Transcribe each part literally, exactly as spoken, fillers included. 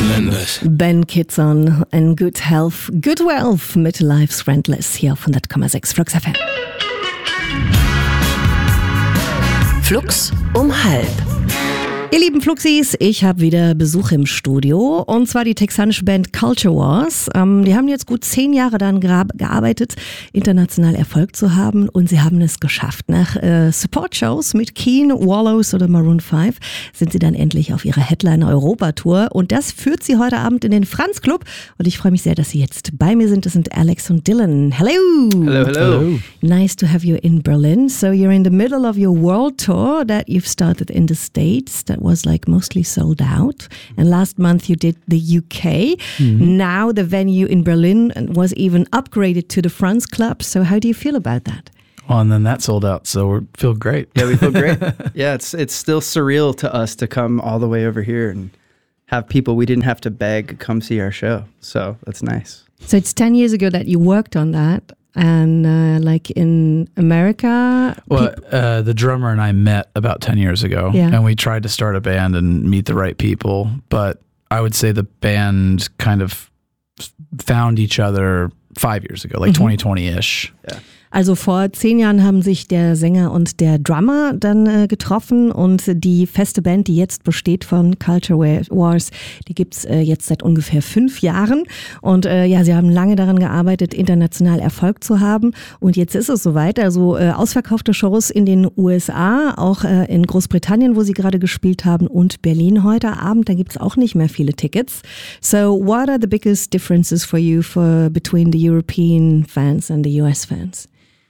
Friendless. Ben Kitson and Good Health, Good Wealth mit Life's Friendless hier auf hundert Komma sechs Flux F M. Flux um halb. Ihr lieben Fluxis, ich habe wieder Besuch im Studio und zwar die texanische Band Culture Wars. Ähm, die haben jetzt gut zehn Jahre daran gearbeitet, international Erfolg zu haben und sie haben es geschafft. Nach äh, Support-Shows mit Keen, Wallows oder Maroon fünf sind sie dann endlich auf ihrer Headliner-Europa-Tour und das führt sie heute Abend in den Franz Club und ich freue mich sehr, dass sie jetzt bei mir sind. Das sind Alex und Dylan. Hello! Hello, hello. Nice to have you in Berlin. So you're in the middle of your world tour that you've started in the States. That was like mostly sold out. And last month you did the U K. Mm-hmm. Now the venue in Berlin was even upgraded to the Franz Club. So how do you feel about that? Well, and then that sold out, so we feel great. Yeah, we feel great. Yeah, it's it's still surreal to us to come all the way over here and have people we didn't have to beg come see our show. So that's nice. So it's ten years ago that you worked on that. And uh, like in America? Well, uh, the drummer and I met about ten years ago. Yeah. And we tried to start a band and meet the right people. But I would say the band kind of found each other five years ago, like mm-hmm. twenty twenty-ish. Yeah. Also vor zehn Jahren haben sich der Sänger und der Drummer dann äh, getroffen und die feste Band, die jetzt besteht von Culture Wars, die gibt's äh, jetzt seit ungefähr fünf Jahren und äh, ja, sie haben lange daran gearbeitet, international Erfolg zu haben und jetzt ist es soweit, also äh, ausverkaufte Shows in den U S A, auch äh, in Großbritannien, wo sie gerade gespielt haben und Berlin heute Abend, da gibt's auch nicht mehr viele Tickets. So what are the biggest differences for you for between the European fans and the U S fans?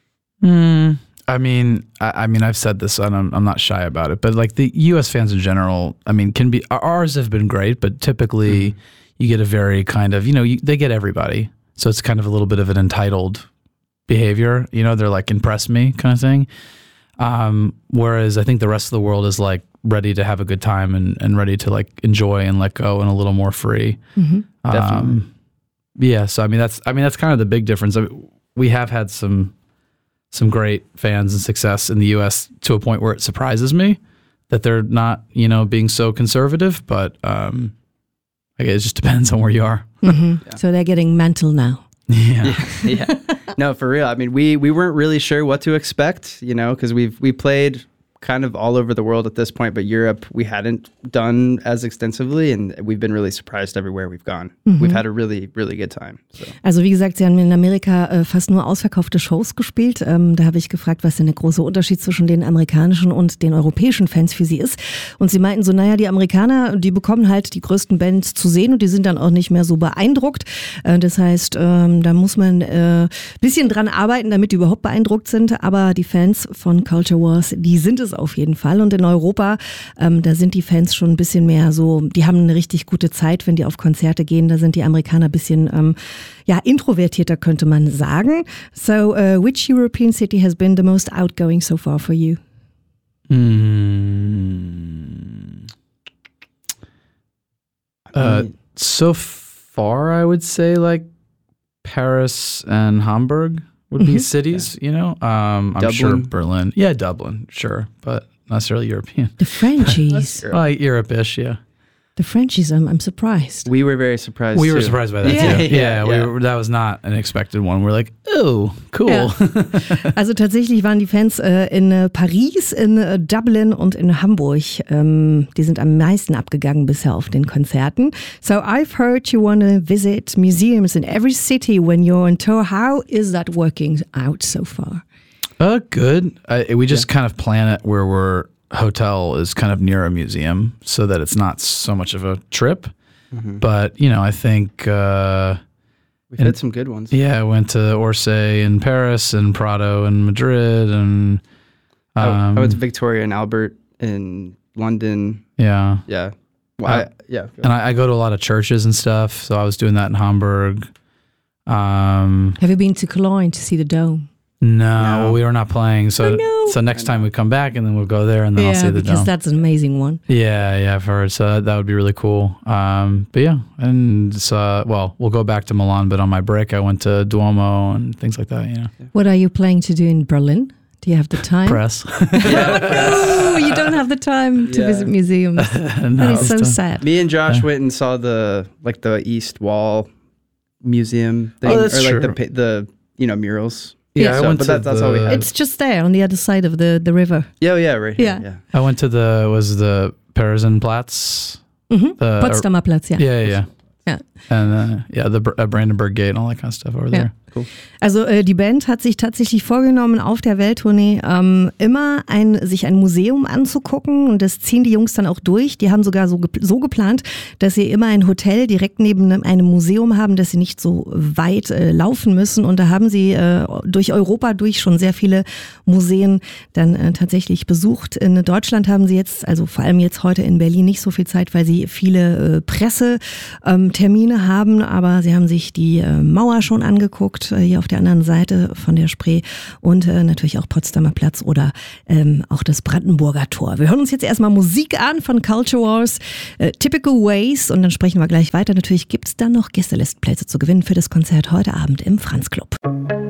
Mm, I mean, I, I mean, I've said this, and I'm, I'm not shy about it, but like the U S fans in general, I mean, can be, ours have been great, but typically mm-hmm. you get a very kind of, you know, you, they get everybody. So it's kind of a little bit of an entitled behavior, you know, they're like, impress me kind of thing. Um, whereas I think the rest of the world is like ready to have a good time and, and ready to like enjoy and let go and a little more free. Mm-hmm. Definitely. Um, yeah. So, I mean, that's, I mean, that's kind of the big difference. I mean, we have had some, some great fans and success in the U S to a point where it surprises me that they're not, you know, being so conservative, but um, I guess it just depends on where you are. Mm-hmm. Yeah. So they're getting mental now. Yeah. yeah. yeah. No, for real. I mean, we, we weren't really sure what to expect, you know, because we've we played kind of all over the world at this point, but Europe we hadn't done as extensively and we've been really surprised everywhere we've gone. Mhm. We've had a really, really good time. So. Also wie gesagt, sie haben in Amerika äh, fast nur ausverkaufte Shows gespielt. Ähm, da habe ich gefragt, was denn der große Unterschied zwischen den amerikanischen und den europäischen Fans für sie ist. Und sie meinten so, naja, die Amerikaner, die bekommen halt die größten Bands zu sehen und die sind dann auch nicht mehr so beeindruckt. Äh, das heißt, ähm, da muss man ein äh, bisschen dran arbeiten, damit die überhaupt beeindruckt sind. Aber die Fans von Culture Wars, die sind es auf jeden Fall. Und in Europa, ähm, da sind die Fans schon ein bisschen mehr so, die haben eine richtig gute Zeit, wenn die auf Konzerte gehen. Da sind die Amerikaner ein bisschen ähm, ja, introvertierter, könnte man sagen. So, uh, which European city has been the most outgoing so far for you? Mm. Uh, so far, I would say like Paris and Hamburg would be mm-hmm. cities, yeah. you know? Um, I'm Dublin. sure Berlin. Yeah, Dublin, sure, but not necessarily European. The Frenchies. uh, Europe-ish, yeah. The Frenchies, I'm, I'm surprised. We were very surprised We too. were surprised by that yeah. too. Yeah, Yeah, we yeah. were, that was not an expected one. We're like, oh, cool. Ja. Also tatsächlich waren die Fans äh, in äh, Paris, in äh, Dublin und in Hamburg. Ähm, die sind am meisten abgegangen bisher auf den Konzerten. So I've heard you want to visit museums in every city when you're on tour. How is that working out so far? Uh, good. Uh, we just Yeah. kind of plan it where we're hotel is kind of near a museum so that it's not so much of a trip. Mm-hmm. But, you know, I think... Uh, We've had some good ones. Yeah, I went to Orsay in Paris and Prado in Madrid and... Um, I, I went to Victoria and Albert in London. Yeah. Yeah. Well, Uh, I, yeah. And I, I go to a lot of churches and stuff, so I was doing that in Hamburg. Um, Have you been to Cologne to see the dome? no, No. we were not playing. So I know. so next time we come back and then we'll go there and then I'll see Yeah, the because dome. that's an amazing one. Yeah, yeah, I've heard. So that, that would be really cool. Um, but yeah, and so, well, we'll go back to Milan, but on my break I went to Duomo and things like that, you know. What are you planning to do in Berlin? Do you have the time? Press. Oh, you don't have the time to Yeah. visit museums. No, That is so it's- sad. Me and Josh Yeah. went and saw the like the East Wall Museum thing, Oh, that's or like true. the pa- the you know murals. Yeah, Yeah. I So- went but to that- that's all we the- had. It's just there on the other side of the, the river. Yeah, yeah, right here. Yeah. Yeah. I went to the was the Perisenplatz. Mhm. The- Potsdamer Platz, ja. Yeah, yeah, yeah. Ja. And uh, yeah, the Br- uh, Brandenburg Gate and all that kind of stuff over there. Also äh, die Band hat sich tatsächlich vorgenommen, auf der Welttournee ähm, immer ein, sich ein Museum anzugucken und das ziehen die Jungs dann auch durch. Die haben sogar so, gep- so geplant, dass sie immer ein Hotel direkt neben einem, einem Museum haben, dass sie nicht so weit äh, laufen müssen und da haben sie äh, durch Europa durch schon sehr viele Museen dann äh, tatsächlich besucht. In Deutschland haben sie jetzt, also vor allem jetzt heute in Berlin nicht so viel Zeit, weil sie viele äh, Pressetermine ähm, haben, aber sie haben sich die äh, Mauer schon angeguckt, hier auf der anderen Seite von der Spree und äh, natürlich auch Potsdamer Platz oder ähm, auch das Brandenburger Tor. Wir hören uns jetzt erstmal Musik an von Culture Wars, äh, Typical Ways und dann sprechen wir gleich weiter. Natürlich gibt es dann noch Gästelistplätze zu gewinnen für das Konzert heute Abend im Franz Club.